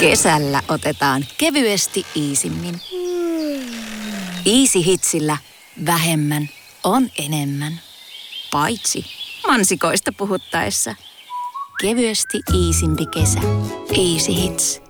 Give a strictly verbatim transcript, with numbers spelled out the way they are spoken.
Kesällä otetaan kevyesti iisimmin. Easy Hitsillä vähemmän on enemmän. Paitsi mansikoista puhuttaessa. Kevyesti iisimpi kesä. Easy Hits.